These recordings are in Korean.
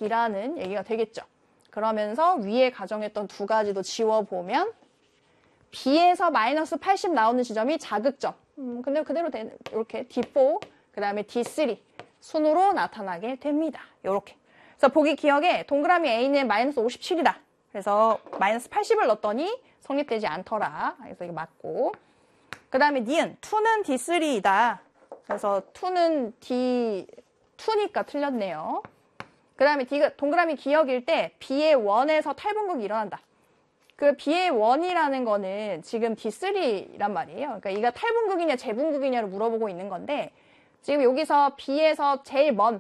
B라는 얘기가 되겠죠. 그러면서 위에 가정했던 두 가지도 지워보면 B에서 마이너스 80 나오는 지점이 자극점. 근데 그대로 이렇게 D4, 그 다음에 D3 순으로 나타나게 됩니다. 이렇게. 그래서 보기 기억에 동그라미 A는 마이너스 57이다. 그래서 마이너스 80을 넣었더니 성립되지 않더라. 그래서 이게 맞고. 그 다음에 니은 2는 D3이다. 그래서 2는 D2니까 틀렸네요. 그 다음에 동그라미 기억일 때 B의 1에서 탈분극이 일어난다. 그 B의 1이라는 거는 지금 D3란 말이에요. 그러니까 이가 탈분극이냐 재분극이냐를 물어보고 있는 건데 지금 여기서 B에서 제일 먼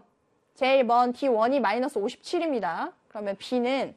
D1이 마이너스 57입니다. 그러면 B는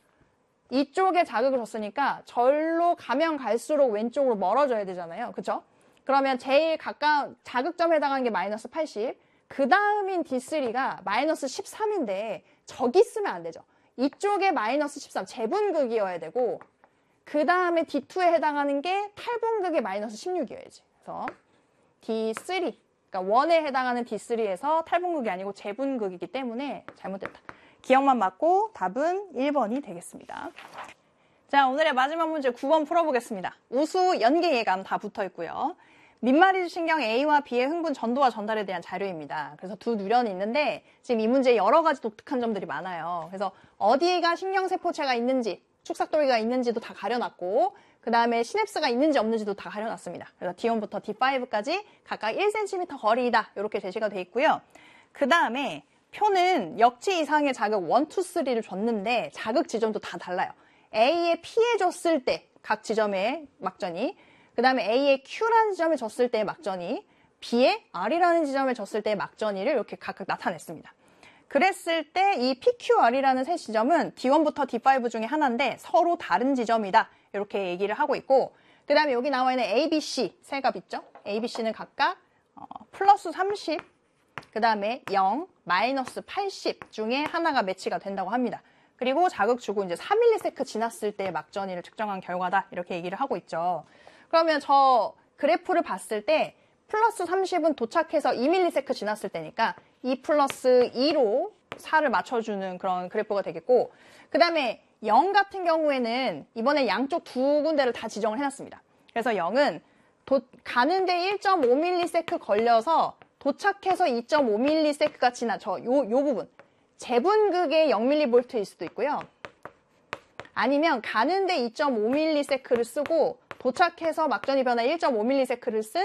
이쪽에 자극을 줬으니까 절로 가면 갈수록 왼쪽으로 멀어져야 되잖아요. 그쵸? 그러면 제일 가까운 자극점에 해당하는 게 마이너스 80. 그 다음인 D3가 마이너스 13인데 저기 쓰면 안 되죠. 이쪽에 마이너스 13, 재분극이어야 되고 그 다음에 D2에 해당하는 게 탈분극의 마이너스 16이어야지. 그래서 D3, 그러니까 1에 해당하는 D3에서 탈분극이 아니고 재분극이기 때문에 잘못됐다. 기억만 맞고 답은 1번이 되겠습니다. 자, 오늘의 마지막 문제 9번 풀어보겠습니다. 우수, 연계, 예감 다 붙어있고요. 민마리즈 신경 A와 B의 흥분 전도와 전달에 대한 자료입니다. 그래서 두 누련이 있는데 지금 이 문제에 여러 가지 독특한 점들이 많아요. 그래서 어디가 신경세포체가 있는지, 축삭돌기가 있는지도 다 가려놨고 그 다음에 시냅스가 있는지 없는지도 다 가려놨습니다. 그래서 D1부터 D5까지 각각 1cm 거리이다. 이렇게 제시가 돼 있고요. 그 다음에 표는 역치 이상의 자극 1, 2, 3를 줬는데 자극 지점도 다 달라요. A에 P에 줬을 때 각 지점의 막전이, 그 다음에 A에 Q라는 지점에 줬을 때의 막전이, B에 R이라는 지점에 줬을 때의 막전이를 이렇게 각각 나타냈습니다. 그랬을 때 이 PQR이라는 세 지점은 D1부터 D5 중에 하나인데 서로 다른 지점이다. 이렇게 얘기를 하고 있고 그 다음에 여기 나와 있는 ABC 세 값 있죠? ABC는 각각 플러스 30, 그 다음에 0, 마이너스 80 중에 하나가 매치가 된다고 합니다. 그리고 자극 주고 이제 4ms 지났을 때 막전이를 측정한 결과다. 이렇게 얘기를 하고 있죠. 그러면 저 그래프를 봤을 때 플러스 30은 도착해서 2ms 지났을 때니까 2 플러스 2로 4를 맞춰주는 그런 그래프가 되겠고 그 다음에 0 같은 경우에는 이번에 양쪽 두 군데를 다 지정을 해놨습니다. 그래서 0은 가는데 1.5ms 걸려서 도착해서 2.5ms가 지난 요 부분 재분극의 0mV일 수도 있고요. 아니면 가는데 2.5ms를 쓰고 도착해서 막전이 변화 1.5ms를 쓴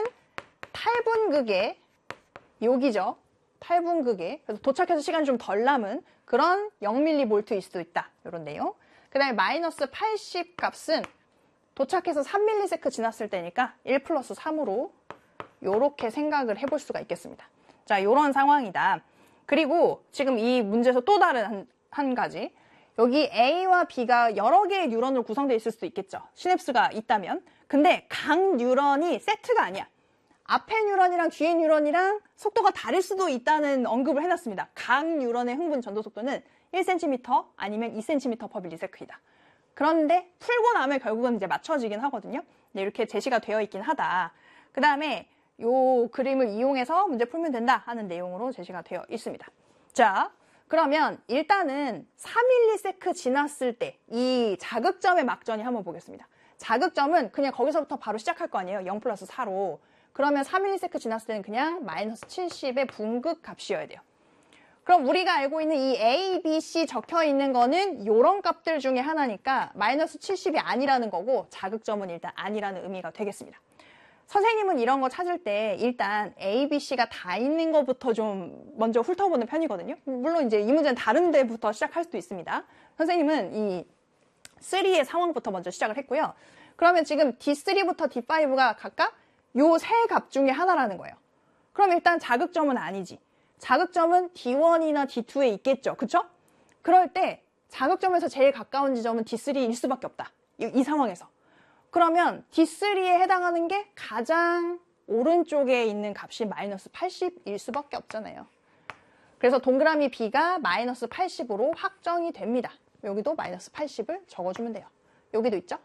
탈분극의 여기죠. 탈분극의 그래서 도착해서 시간이 좀 덜 남은 그런 0mV일 수도 있다. 이런 내용. 그 다음에 마이너스 80 값은 도착해서 3ms 지났을 때니까 1 플러스 3으로 이렇게 생각을 해볼 수가 있겠습니다. 자, 이런 상황이다. 그리고 지금 이 문제에서 또 다른 한 가지. 여기 A와 B가 여러 개의 뉴런으로 구성되어 있을 수도 있겠죠. 시냅스가 있다면. 근데 각 뉴런이 세트가 아니야. 앞에 뉴런이랑 뒤에 뉴런이랑 속도가 다를 수도 있다는 언급을 해놨습니다. 각 뉴런의 흥분 전도 속도는 1cm 아니면 2cm/ms이다. 그런데 풀고 나면 결국은 이제 맞춰지긴 하거든요. 네, 이렇게 제시가 되어 있긴 하다. 그 다음에 요 그림을 이용해서 문제 풀면 된다 하는 내용으로 제시가 되어 있습니다. 자, 그러면 일단은 4ms 지났을 때 이 자극점의 막전이 한번 보겠습니다. 자극점은 그냥 거기서부터 바로 시작할 거 아니에요. 0 플러스 4로. 그러면 4ms 지났을 때는 그냥 마이너스 70의 분극 값이어야 돼요. 그럼 우리가 알고 있는 이 A, B, C 적혀 있는 거는 이런 값들 중에 하나니까 마이너스 70이 아니라는 거고 자극점은 일단 아니라는 의미가 되겠습니다. 선생님은 이런 거 찾을 때 일단 A, B, C가 다 있는 것부터 좀 먼저 훑어보는 편이거든요. 물론 이제 이 문제는 다른 데부터 시작할 수도 있습니다. 선생님은 이 3의 상황부터 먼저 시작을 했고요. 그러면 지금 D3부터 D5가 각각 요 세 값 중에 하나라는 거예요. 그럼 일단 자극점은 아니지. 자극점은 D1이나 D2에 있겠죠. 그쵸? 그럴 때 자극점에서 제일 가까운 지점은 D3일 수밖에 없다. 이 상황에서. 그러면 D3에 해당하는 게 가장 오른쪽에 있는 값이 마이너스 80일 수밖에 없잖아요. 그래서 동그라미 B가 마이너스 80으로 확정이 됩니다. 여기도 마이너스 80을 적어주면 돼요. 여기도 있죠?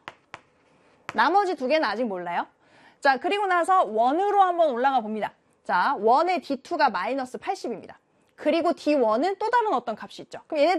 나머지 두 개는 아직 몰라요. 자, 그리고 나서 1으로 한번 올라가 봅니다. 자, 1의 D2가 마이너스 80입니다. 그리고 D1은 또 다른 어떤 값이 있죠. 그럼